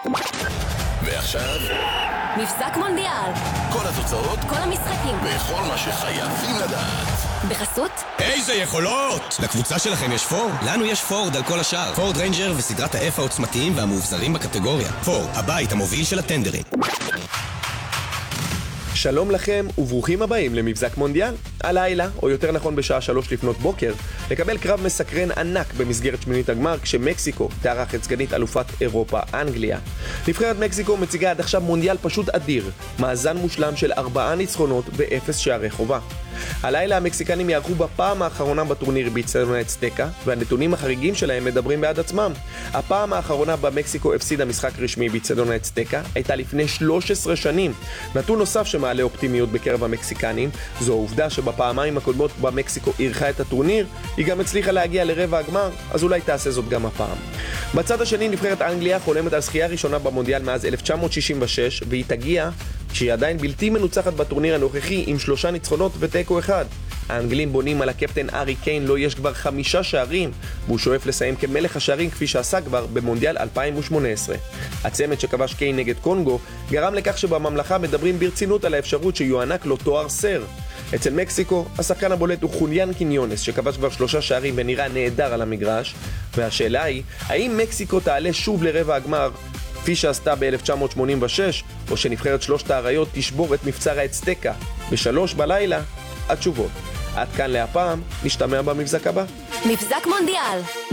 ועכשיו, מבזק מונדיאל. כל התוצאות, כל המשחקים. וכל מה שחייבים לדעת. בחסות? איזה יכולות! לקבוצה שלכם יש פורד? לנו יש פורד על כל השאר. פורד ריינג'ר וסדרת ה-F העוצמתיים והמאובזרים בקטגוריה. פורד, הבית המוביל של הטנדרים. שלום לכם וברוכים הבאים למבזק מונדיאל. הלילה, או יותר נכון בשעה 3 לפנות בוקר, לקבל קרב מסקרן ענק במסגרת שמינית הגמר כשמקסיקו תארח את סגנית אלופת אירופה, אנגליה. נבחרת מקסיקו מציגה עד עכשיו מונדיאל פשוט אדיר, מאזן מושלם של 4 ניצחונות ו0 שערי חובה. הלילה המקסיקנים יערכו בפעם האחרונה בטורניר באצטדיון האצטקה, והנתונים החריגים שלהם מדברים בעד עצמם. הפעם האחרונה במקסיקו הפסידה משחק רשמי באצטדיון האצטקה הייתה לפני 13 שנים. נתון נוסף שמעלה אופטימיות בקרב המקסיקנים זו העובדה שבפעמיים הקודמות במקסיקו אירחה את הטורניר, היא גם הצליחה להגיע לרבע הגמר, אז אולי תעשה זאת גם הפעם. בצד השני, נבחרת אנגליה חולמת על זכייה ראשונה במונדיאל מאז 1966, והיא תגיע כשהיא עדיין בלתי מנוצחת בטורניר הנוכחי עם 3 ניצחונות ותיקו 1. האנגלים בונים על הקפטן ארי קיין לו יש כבר 5 שערים, והוא שואף לסיים כמלך השערים כפי שעשה כבר במונדיאל 2018. הצמד שכבש קיין נגד קונגו גרם לכך שבממלכה מדברים ברצינות על האפשרות שיוענק לו תואר סר. אצל מקסיקו, השחקן הבולט הוא חוליאן קיניונס שכבש כבר 3 שערים ונראה נהדר על המגרש, והשאלה היא, האם מקסיקו תעלה שוב לרבע הגמר כפי שעשתה ב-1986, או שנבחרת 3 האריות תשבור את מבצר האצטקה ב-3 בלילה? התשובות. עד כאן להפעם, נשתמע במבזק הבא. מבזק מונדיאל.